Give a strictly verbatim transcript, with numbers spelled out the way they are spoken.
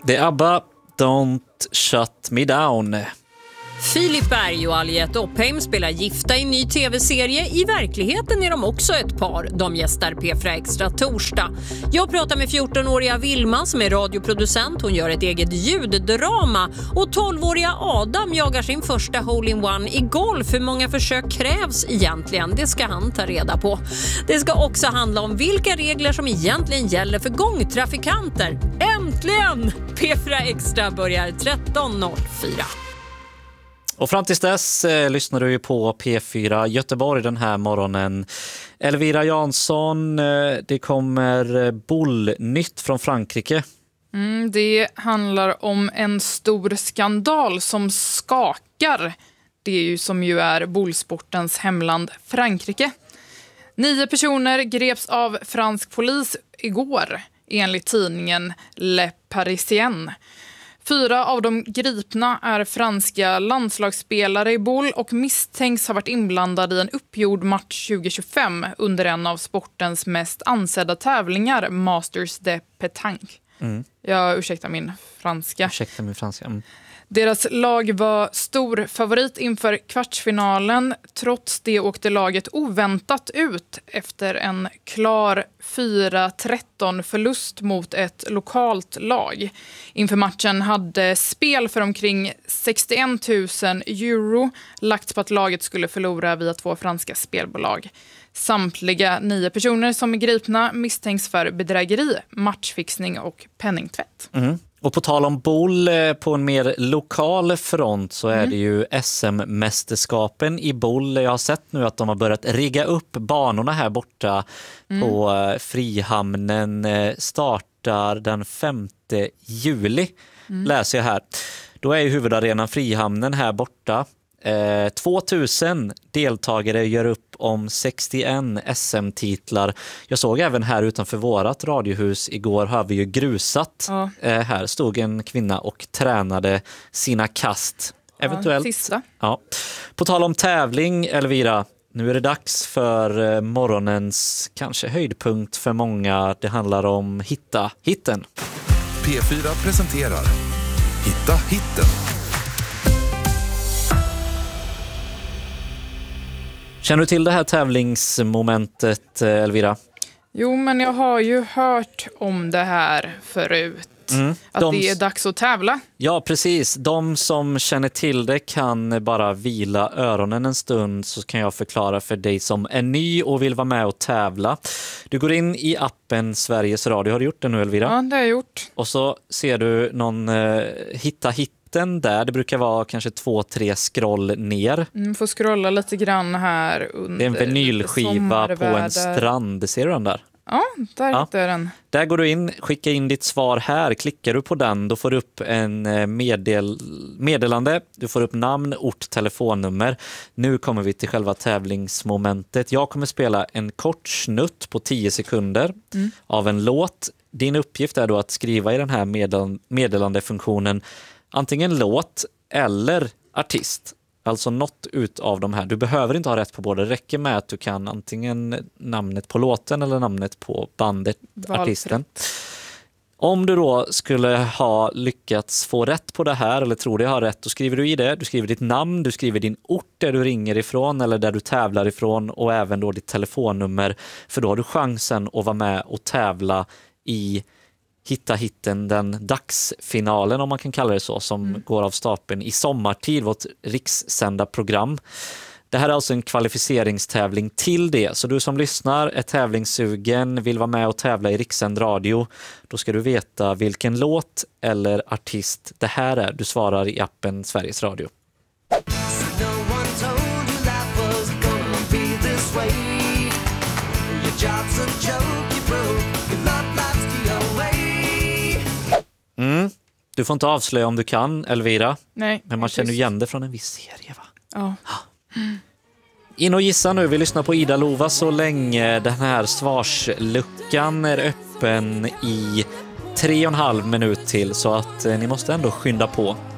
Det är ABBA, Don't Shut Me Down. Filip Berg och Aliette Oppheim spelar gifta i en ny tv-serie. I verkligheten är de också ett par. De gästar P fyra Extra torsdag. Jag pratar med fjortonåriga Vilma som är radioproducent. Hon gör ett eget ljuddrama. Och tolvåriga Adam jagar sin första hole-in-one i golf. Hur många försök krävs egentligen? Det ska han ta reda på. Det ska också handla om vilka regler som egentligen gäller för gångtrafikanter. Äntligen! P fyra Extra börjar tretton noll fyra. Och fram tills dess eh, lyssnar du ju på P fyra Göteborg den här morgonen. Elvira Jansson, eh, det kommer bollnytt från Frankrike. Mm, det handlar om en stor skandal som skakar det är ju som ju är bollsportens hemland Frankrike. Nio personer greps av fransk polis igår enligt tidningen Le Parisien. Fyra av de gripna är franska landslagsspelare i boll och misstänks ha varit inblandade i en uppgjord match tjugo tjugofem under en av sportens mest ansedda tävlingar, Masters de Pétanque. Mm. Jag ursäktar min franska. Ursäkta min franska. Mm. Deras lag var stor favorit inför kvartsfinalen. Trots det åkte laget oväntat ut efter en klar fyra tretton förlust mot ett lokalt lag. Inför matchen hade spel för omkring sextioen tusen euro lagts på att laget skulle förlora via två franska spelbolag. Samtliga nio personer som är gripna misstänks för bedrägeri, matchfixning och penningtvätt. Mm. Och på tal om boll på en mer lokal front så är mm. det ju S M-mästerskapen i boll. Jag har sett nu att de har börjat rigga upp banorna här borta mm. på Frihamnen. Startar den femte juli, mm. läser jag här. Då är ju huvudarenan Frihamnen här borta. Eh, tvåtusen deltagare gör upp om sextioen S M-titlar. Jag såg även här utanför vårat radiohus igår har vi ju grusat. Ja. Eh, här stod en kvinna och tränade sina kast. Eventuellt. Ja, sista. Ja. På tal om tävling, Elvira, nu är det dags för morgonens kanske höjdpunkt för många. Det handlar om Hitta hitten. P fyra presenterar Hitta hitten. Känner du till det här tävlingsmomentet, Elvira? Jo, men jag har ju hört om det här förut. Mm, att de... det är dags att tävla. Ja, precis. De som känner till det kan bara vila öronen en stund, så kan jag förklara för dig som är ny och vill vara med och tävla. Du går in i appen Sveriges Radio. Har du gjort det nu, Elvira? Ja, det har jag gjort. Och så ser du någon eh, hitta hit där. Det brukar vara kanske två, tre scroll ner. Mm, får scrolla lite grann här under. Det är en vinylskiva på en strand. Ser du den där? Ja, där ja. hittar jag den. Där går du in, skicka in ditt svar här. Klickar du på den, då får du upp en meddel- meddelande. Du får upp namn, ort, telefonnummer. Nu kommer vi till själva tävlingsmomentet. Jag kommer spela en kort snutt på tio sekunder mm. av en låt. Din uppgift är då att skriva i den här meddel- meddelandefunktionen antingen låt eller artist. Alltså något ut av de här. Du behöver inte ha rätt på båda. Det räcker med att du kan antingen namnet på låten eller namnet på bandet, Valfritt. Artisten. Om du då skulle ha lyckats få rätt på det här eller tror dig ha rätt, då skriver du i det. Du skriver ditt namn, du skriver din ort där du ringer ifrån eller där du tävlar ifrån och även då ditt telefonnummer. För då har du chansen att vara med och tävla i Hitta hitten, den dagsfinalen om man kan kalla det så, som mm. går av stapeln i sommartid, vårt rikssända program. Det här är alltså en kvalificeringstävling till det. Så du som lyssnar är tävlingssugen, vill vara med och tävla i rikssänd radio, då ska du veta vilken låt eller artist det här är. Du svarar i appen Sveriges Radio. Mm. Du får inte avslöja om du kan, Elvira. Nej. Men man känner just igen det från en viss serie, va? Ja. Mm. In och gissa nu. Vi lyssnar på Ida Lova så länge. Den här svarsluckan är öppen i tre och en halv minut till. Så att eh, ni måste ändå skynda på.